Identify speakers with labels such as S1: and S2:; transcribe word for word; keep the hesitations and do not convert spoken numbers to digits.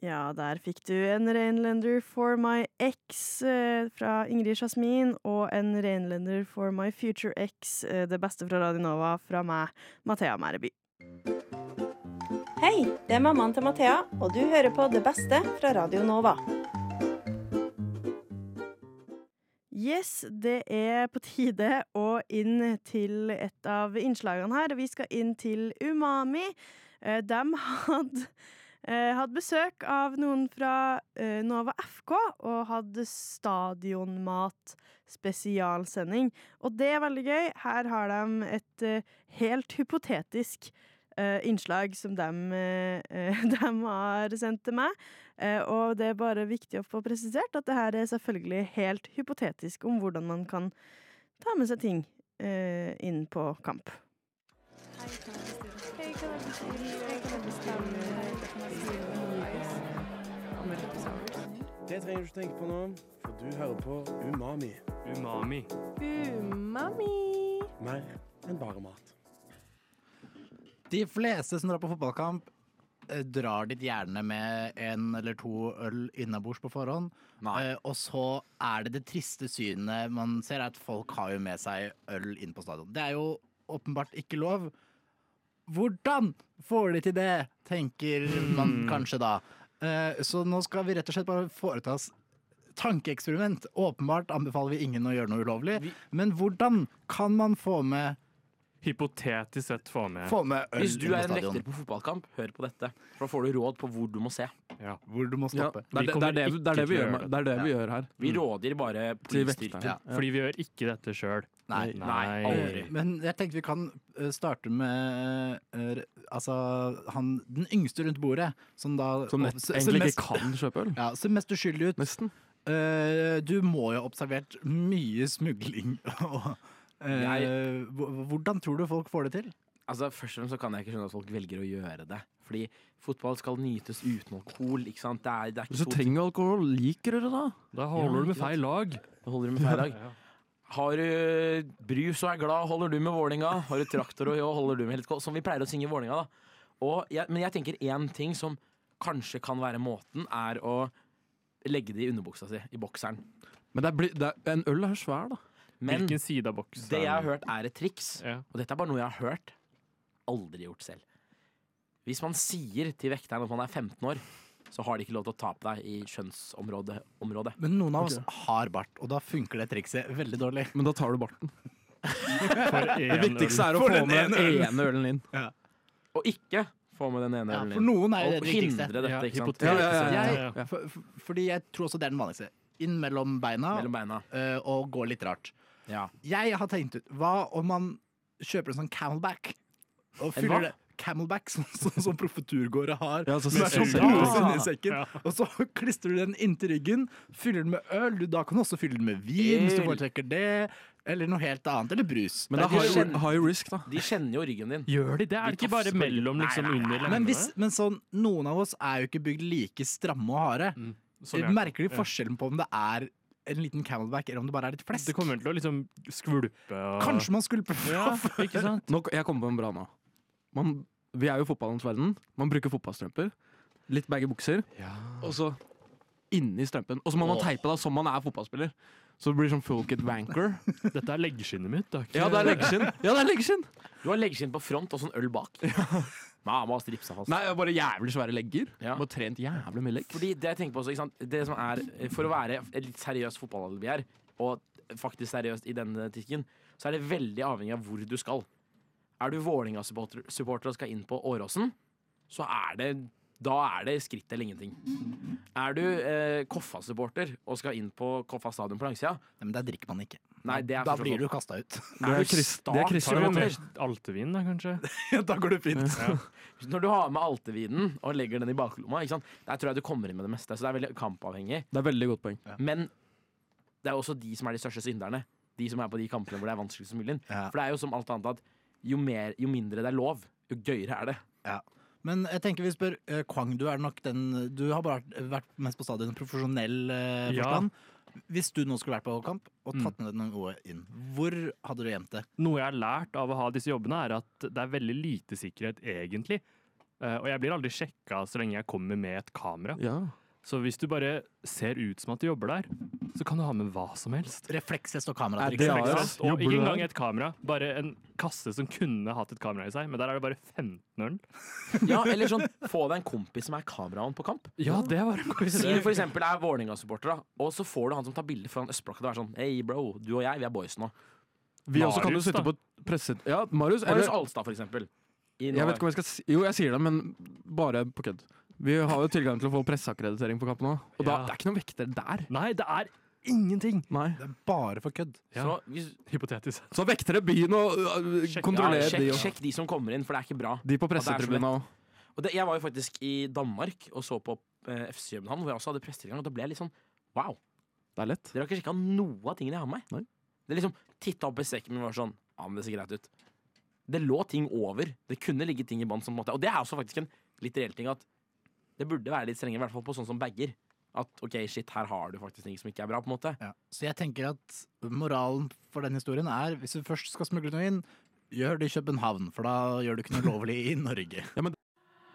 S1: Ja, der fikk du en Rhinelander for my ex eh, fra Ingrid Jasmin, og en Rhinelander for my future ex, eh, det beste fra Radio Nova, fra meg, Mathea Mæreby.
S2: Hei, det er mammaen til Mathea, og du hører på det beste fra Radio Nova.
S1: Yes, det er på tide å inn til et av innslagene her. Vi skal inn til Umami. Eh, De hadde Eh, hadde besøk av noen fra eh, Nova F K og hadde stadionmat spesialsending. Og det er veldig gøy. Her har de et eh, helt hypotetisk eh, innslag som de, eh, de har sendt til meg. Eh, og det er bare viktig å få presisert at det her er selvfølgelig helt hypotetisk om hvordan man kan ta med seg ting eh, inn på kamp. Hei, kan jeg bestille? Hei, kan jeg bestille? Hei, kan jeg bestille?
S3: Det trenger du ikke tenke på nå, for du hører på Umami.
S4: Umami.
S2: Umami.
S3: Mer enn bare mat.
S5: De fleste som drar på fotballkamp eh, drar dit gjerne med en eller to øl innabords på forhånd. Eh, og så er det det triste synet man ser, at folk har jo med seg øl inn på stadion. Det er jo åpenbart ikke lov. Hvordan får de til det, tenker man kanskje da. Eh, så nå skal vi rett og slett bare foreta oss tankeeksperiment. Åpenbart anbefaler vi ingen å gjøre noe ulovlig, vi... men hvordan kan man få med
S4: hypotetisk sett få med,
S5: få med øl
S6: Hvis du er en vekter på fotballkamp, hør på dette. For da får du råd på hvor du må se.
S4: Ja.
S5: Hvor du må stoppe.
S7: Ja, det, er, det, er det, det, er det, vi gjør, det er det vi
S6: ja.
S7: gjør her.
S6: Vi råder bare politistyrken.
S4: Ja. Fordi vi gjør ikke dette selv.
S5: Nei,
S6: Nei, aldri.
S5: Men jeg tenkte vi kan starte med uh, altså, han, den yngste rundt bordet, som da
S7: Som nett, egentlig mest, ikke kan kjøpe øl.
S5: Ja, ser mest uskyldig ut.
S7: Nesten.
S5: Uh, du må jo ha observert mye smugling. uh,
S6: jeg,
S5: hvordan tror du folk får det til?
S6: Altså, først og fremst så kan jeg ikke skjønne at folk velger å gjøre det. Fordi fotball skal nytes uten alkohol, ikke sant? Det er, det er ikke
S7: Hvis du trenger alkohol, liker du det da? Da holder
S6: ja,
S7: du med feil lag.
S6: Da holder du med feil lag. ja. Har du brus og er glad, holder du med Vålinga. Har du traktor og jo, holder du med helt godt. Som vi pleier å synge i Vålinga da. Og jeg, men jeg tenker en ting som kanskje kan være måten, er å legge det i underbuksa si, i bokseren.
S7: Men det er, bli, det er, en øl er svær da.
S6: Men
S4: hvilken side av bokseren?
S6: Det jeg har hørt er et triks,
S4: ja.
S6: og dette er bare noe jeg har hørt, aldri gjort selv. Hvis man sier til vekteren at man er femten år, så har de ikke lov til å ta på deg i kjønnsområdet. Området.
S5: Men noen av oss
S7: okay.
S5: har bart, og da funker det trikset veldig dårlig.
S7: Men da tar du barten.
S4: Det
S7: viktigste er å få med den ene, ene ølen inn.
S5: Ja.
S6: Og ikke få med den ene
S5: ja,
S6: ølen inn.
S5: For noen er jo det
S6: og
S5: det viktigste.
S6: hindre dette, ikke sant?
S7: Ja, ja, ja, ja, ja.
S5: Jeg, for, for, fordi jeg tror også det er den vanligste. Inn mellom beina,
S6: Mellom beina.
S5: Uh, og gå litt rart.
S6: Ja.
S5: Jeg har tenkt ut, hva om man kjøper en sånn camelback og fyller det camelback, sånn som så, så profeturgåere har,
S7: ja, så
S5: med sånn
S7: ja.
S5: pose inni sekken,
S4: Ja.
S5: og så klistrer du den inntil ryggen, fyller den med øl, du da kan også fylle den med vin, hvis du foretrekker det, eller noe helt annet, eller brus.
S7: Men det er high,
S6: kjenner,
S7: high risk da.
S6: De kjenner jo ryggen din.
S4: Gjør de det? Er det ikke bare mellom liksom
S6: nei, nei, nei.
S4: under
S5: Men, hvis, men sånn, noen av oss er jo ikke bygd like stramme og harde.
S4: Mm, sånn, ja.
S5: Merker de forskjellen på om det er en liten camelback, eller om det bare er litt flesk?
S4: Det kommer til å liksom skvulpe og...
S5: Kanskje man skulle prøve.
S4: Ja, ikke sant?
S7: Nå, jeg kommer på en bra nå. Man, vi er jo fotballens verden. Man bruker fotballstrømper. Litt baggy bukser.
S5: Ja.
S7: Og så inni strømpen. Og så må man teipe da som man er fotballspiller. Så det blir sånn full kit wanker.
S4: Dette er leggskinnet mitt. Da.
S7: Ja, det er leggskinn. Ja, det er leggskinn.
S6: Du har leggskinn på front og sånn øl bak. Mamma har stripsa fast.
S7: Nei, bare jævlig svære legger.
S6: Ja.
S7: Bare trent jævlig mye legg.
S6: Fordi det jeg tenker på også, ikke sant? Det som er, for å være et litt seriøst fotballalibi her, og faktisk seriøst i denne tisken, så er det veldig avhengig av hvor du skal. Er du Vålinga-supporter supporter og skal inn på Åråsen, så er det, da er det skritt eller ingenting. Er du eh, Koffa-supporter og skal inn på Koffa stadion på langsida?
S5: Nei, men der drikker man ikke.
S6: Nei, det er
S5: da blir du kastet ut.
S6: Er du
S7: krist- det er
S6: sta-
S7: krist-
S4: Tar du
S6: supporter?
S4: med altevin da, kanskje?
S5: Da går det fint.
S4: Ja.
S6: Når du har med altevinen og legger den i baklomma, ikke sant? Der tror jeg du kommer inn med det meste, så det er veldig kampavhengig.
S7: Det er veldig godt poeng.
S6: Men det er også de som er de største synderne. De som er på de kampene hvor det er vanskeligst mulig.
S5: Ja.
S6: For det er jo som alt annet at jo, mer, jo mindre det er lov, jo gøyere er det.
S5: Ja. Men jeg tenker vi spør uh, Kwang, du er nok den Du har bare vært mest på stadion i profesjonell uh,
S4: Ja.
S5: forstand. Hvis du nå skulle vært på kamp og tatt med noe inn, hvor hadde du gjemt det?
S4: Noe jeg har lært av å ha disse jobbene er at det er veldig lite sikkerhet egentlig Eh, og jeg blir aldri sjekka så lenge jeg kommer med et kamera.
S7: Ja.
S4: Så hvis du bare ser ut som at du jobber der, så kan du ha med hva som helst.
S5: Reflekstest og
S7: Er det
S5: kameratriks.
S7: ja,
S4: Ikke
S7: ja.
S4: sant? Og
S7: Jobber
S4: ikke
S7: du
S4: engang
S7: der?
S4: et kamera, bare en kasse som kunne hatt et kamera i seg, men der er det bare femten øl.
S6: Ja, eller sånn, få deg en kompis som er kameramann på kamp.
S4: Ja, det var en god
S6: Si
S4: idé.
S6: du for eksempel er Vålerenga-supporter, da, og så får du han som tar bilder foran Østblokka. Det er sånn, hey bro, du og jeg, vi er boys nå.
S7: Vi også kan jo
S4: Marius,
S7: sitte
S4: da.
S7: på presse... Ja, Marius.
S6: Marius
S7: Eller,
S6: Alstad, for eksempel. I
S7: jeg vet
S6: nå-
S7: ikke om jeg skal si Jo, jeg sier det, men bare på kødd. Vi har jo tilgang til å få presseakkreditering på kampen nå, og da
S4: Ja.
S7: det er ikke noen vekter der.
S4: Nei, det er ingenting.
S7: Nei.
S5: Det er bare for kødd.
S4: Ja.
S6: Så hvis,
S4: Hypotetisk.
S7: Så vektere begynn å uh,
S4: Sjekk-
S6: ja,
S7: kontrollere
S6: sjekk,
S7: de og
S6: sjekk de som kommer inn, for det er ikke bra.
S7: de på
S6: det er så
S7: pressetribunen òg.
S6: Og det, jeg var jo faktisk i Danmark og så på eh, F C København, hvor jeg også hadde pressetilgang, og da ble jeg litt sånn wow,
S7: Det er lett.
S6: dere har ikke sjekka noe av tingene jeg har med meg.
S7: Nei.
S6: Det liksom titta opp i sekken min og var sånn, ja, men det ser greit ut. Det lå ting over. Det kunne ligge ting i bånn som på en måte. Og det er også faktisk en litt reell ting at det burde være litt strengere, i hvert fall på sånn som bager. At ok, shit, her har du faktisk ting som ikke er bra, på en måte.
S5: Ja. Så jeg tenker at moralen for den historien er, hvis du først skal smugle noe inn, gjør det i København, for da gjør du ikke noe lovlig i Norge.